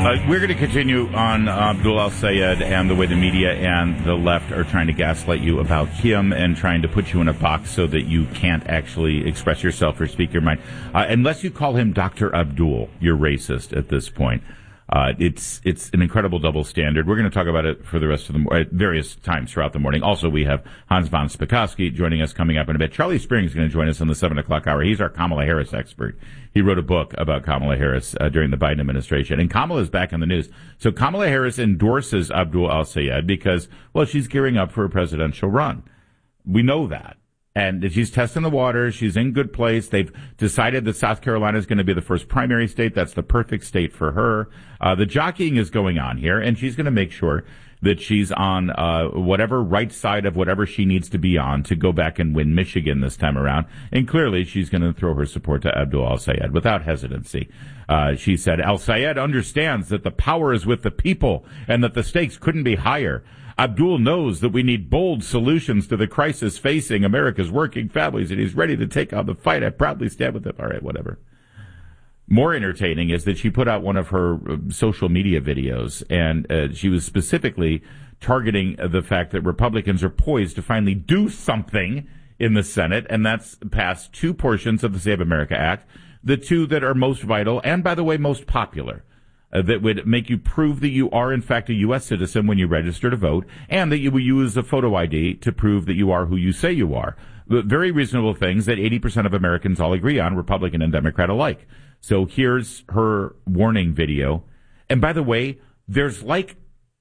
We're going to continue on Abdul al-Sayed and the way the media and the left are trying to gaslight you about him and trying to put you in a box so that you can't actually express yourself or speak your mind. Unless you call him Dr. Abdul, you're racist at this point. It's an incredible double standard. We're going to talk about it for the rest of the various times throughout the morning. Also, we have Hans von Spakovsky joining us coming up in a bit. Charlie Spring is going to join us on the 7 o'clock hour. He's our Kamala Harris expert. He wrote a book about Kamala Harris during the Biden administration. And Kamala is back in the news. So Kamala Harris endorses Abdul al-Sayed because, well, she's gearing up for a presidential run. We know that. And she's testing the waters. She's in good place. They've decided that South Carolina is going to be the first primary state. That's the perfect state for her. The jockeying is going on here, and she's going to make sure that she's on whatever right side of whatever she needs to be on to go back and win Michigan this time around. And clearly, she's going to throw her support to Abdul al-Sayed without hesitancy. She said, al-Sayed understands that the power is with the people and that the stakes couldn't be higher. Abdul knows that we need bold solutions to the crisis facing America's working families, and he's ready to take on the fight. I proudly stand with him. All right, whatever. More entertaining is that she put out one of her social media videos, and she was specifically targeting the fact that Republicans are poised to finally do something in the Senate, and that's pass two portions of the Save America Act, the two that are most vital and, by the way, most popular. That would make you prove that you are, in fact, a U.S. citizen when you register to vote, and that you will use a photo ID to prove that you are who you say you are. Very reasonable things that 80% of Americans all agree on, Republican and Democrat alike. So here's her warning video. And by the way, there's like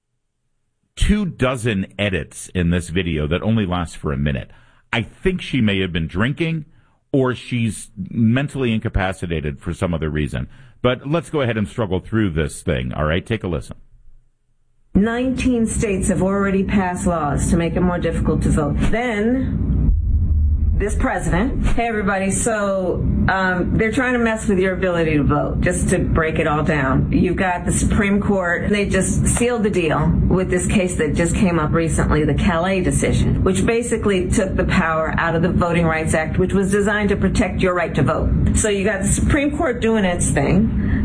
24 edits in this video that only last for a minute. I think she may have been drinking, or she's mentally incapacitated for some other reason. But let's go ahead and struggle through this thing, all right? Take a listen. 19 states have already passed laws to make it more difficult to vote. Then, this president, hey everybody, so they're trying to mess with your ability to vote, just to break it all down. You've got the Supreme Court, they just sealed the deal with this case that just came up recently, the Calais decision, which basically took the power out of the Voting Rights Act, which was designed to protect your right to vote. So you got the Supreme Court doing its thing.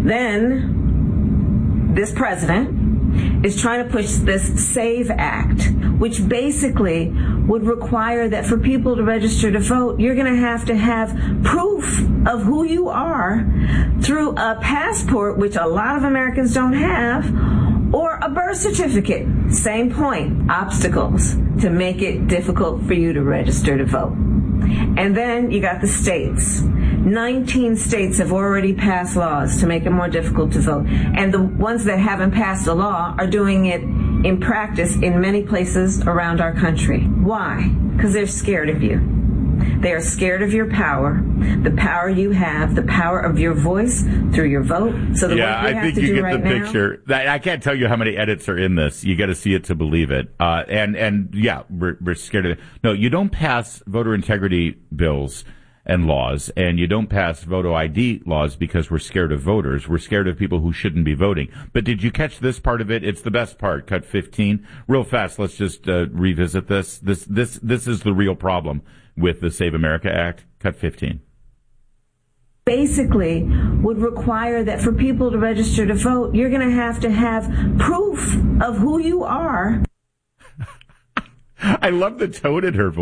Then, this president is trying to push this SAVE Act, which basically would require that for people to register to vote, you're going to have proof of who you are through a passport, which a lot of Americans don't have, or a birth certificate. Same point, obstacles to make it difficult for you to register to vote. And then you got the states. 19 states have already passed laws to make it more difficult to vote. And the ones that haven't passed a law are doing it in practice in many places around our country. Why? Because they're scared of you. They are scared of your power, the power you have, the power of your voice through your vote. So the yeah, work we I have think to you do get right the now, picture. I can't tell you how many edits are in this. You got to see it to believe it. And yeah, we're scared of it. No, you don't pass voter integrity bills and laws, and you don't pass voter ID laws because we're scared of voters. We're scared of people who shouldn't be voting. But did you catch this part of it? It's the best part. Cut 15. Real fast. Let's just revisit this. This is the real problem with the Save America Act. Cut 15. Basically would require that for people to register to vote, you're going to have proof of who you are. I love the tone in her voice.